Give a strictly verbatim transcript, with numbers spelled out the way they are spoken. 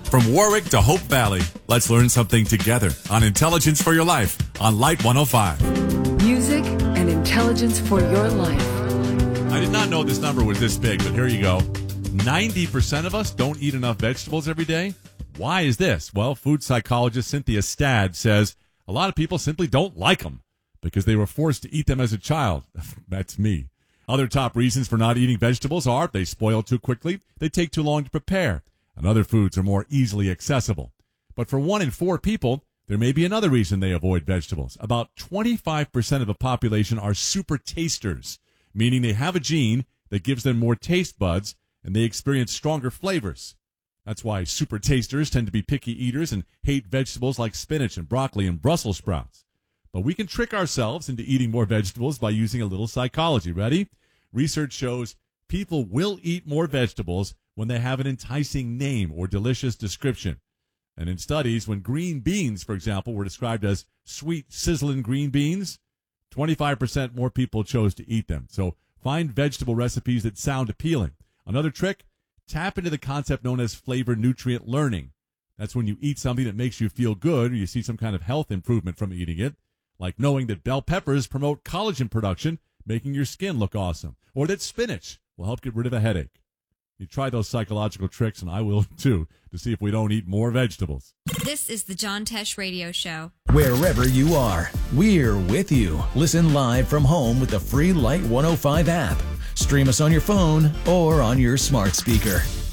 From Warwick to Hope Valley, let's learn something together on Intelligence for Your Life on Light one oh five. Music and intelligence for your life. I did not know this number was this big, but here you go. ninety percent of us don't eat enough vegetables every day. Why is this? Well, food psychologist Cynthia Stad says a lot of people simply don't like them because they were forced to eat them as a child. That's me. Other top reasons for not eating vegetables are they spoil too quickly, they take too long to prepare, and other foods are more easily accessible. But for one in four people, there may be another reason they avoid vegetables. About twenty-five percent of the population are super tasters, meaning they have a gene that gives them more taste buds and they experience stronger flavors. That's why super tasters tend to be picky eaters and hate vegetables like spinach and broccoli and Brussels sprouts. But we can trick ourselves into eating more vegetables by using a little psychology. Ready? Research shows people will eat more vegetables when they have an enticing name or delicious description. And in studies, when green beans, for example, were described as sweet, sizzling green beans, twenty-five percent more people chose to eat them. So find vegetable recipes that sound appealing. Another trick, tap into the concept known as flavor nutrient learning. That's when you eat something that makes you feel good or you see some kind of health improvement from eating it, like knowing that bell peppers promote collagen production, making your skin look awesome, or that spinach will help get rid of a headache. You try those psychological tricks, and I will too, to see if we don't eat more vegetables. This is the John Tesh Radio Show. Wherever you are, we're with you. Listen live from home with the free Light one oh five app. Stream us on your phone or on your smart speaker.